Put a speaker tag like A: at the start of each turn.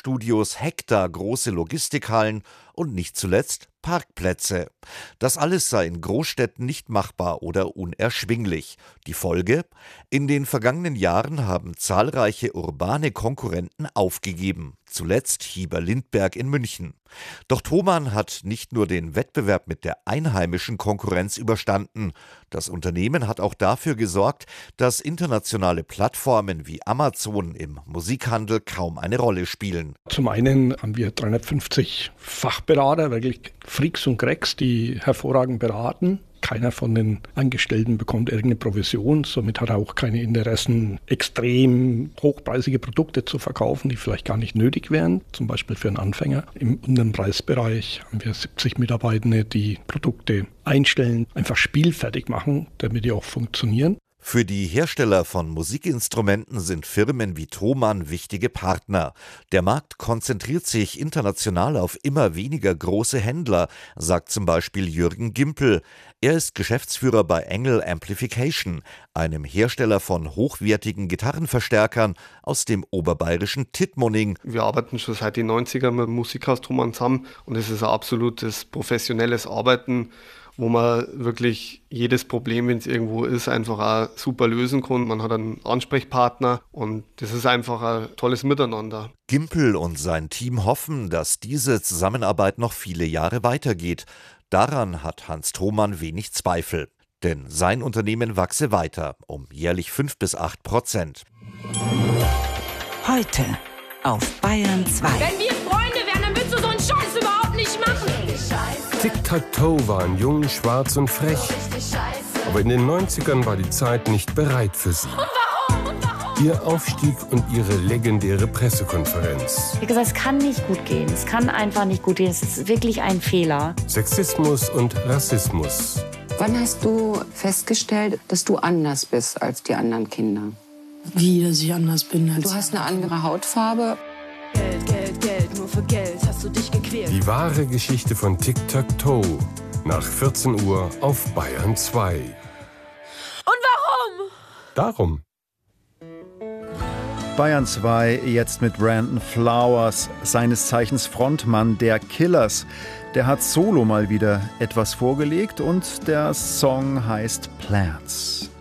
A: Tonstudios, hektargroße Logistikhallen und nicht zuletzt Parkplätze. Das alles sei in Großstädten nicht machbar oder unerschwinglich. Die Folge? In den vergangenen Jahren haben zahlreiche urbane Konkurrenten aufgegeben. Zuletzt Hieber Lindberg in München. Doch Thomann hat nicht nur den Wettbewerb mit der einheimischen Konkurrenz überstanden. Das Unternehmen hat auch dafür gesorgt, dass internationale Plattformen wie Amazon im Musikhandel kaum eine Rolle spielen.
B: Zum einen haben wir 350 Fachberater, wirklich Freaks und Cracks, die hervorragend beraten. Keiner von den Angestellten bekommt irgendeine Provision, somit hat er auch keine Interessen, extrem hochpreisige Produkte zu verkaufen, die vielleicht gar nicht nötig wären, zum Beispiel für einen Anfänger. Im unteren Preisbereich haben wir 70 Mitarbeitende, die Produkte einstellen, einfach spielfertig machen, damit die auch funktionieren.
A: Für die Hersteller von Musikinstrumenten sind Firmen wie Thomann wichtige Partner. Der Markt konzentriert sich international auf immer weniger große Händler, sagt zum Beispiel Jürgen Gimpel. Er ist Geschäftsführer bei Engel Amplification, einem Hersteller von hochwertigen Gitarrenverstärkern aus dem oberbayerischen Tittmoning.
C: Wir arbeiten schon seit den 90ern mit dem Musikhaus Thomann zusammen und es ist ein absolutes professionelles Arbeiten, wo man wirklich jedes Problem, wenn es irgendwo ist, einfach auch super lösen kann. Man hat einen Ansprechpartner und das ist einfach ein tolles Miteinander.
A: Gimpel und sein Team hoffen, dass diese Zusammenarbeit noch viele Jahre weitergeht. Daran hat Hans Thomann wenig Zweifel. Denn sein Unternehmen wachse weiter, um jährlich 5-8%.
D: Heute auf Bayern 2.
E: Wenn wir Freunde wären, dann würdest du so einen Scheiß überhaupt nicht machen.
F: Tic-Tac-Toe waren jung, schwarz und frech. Aber in den 90ern war die Zeit nicht bereit für sie. Ihr Aufstieg und ihre legendäre Pressekonferenz.
G: Wie gesagt, es kann nicht gut gehen. Es kann einfach nicht gut gehen. Es ist wirklich ein Fehler.
F: Sexismus und Rassismus.
H: Wann hast du festgestellt, dass du anders bist als die anderen Kinder?
I: Wie, dass ich anders bin als...
H: Du hast eine andere Hautfarbe.
E: Geld, Geld, Geld, nur für Geld hast du dich gequält.
F: Die wahre Geschichte von Tic-Tac-Toe. Nach 14 Uhr auf Bayern 2.
E: Und warum?
F: Darum.
J: Bayern 2 jetzt mit Brandon Flowers, seines Zeichens Frontmann der Killers. Der hat solo mal wieder etwas vorgelegt und der Song heißt Plants.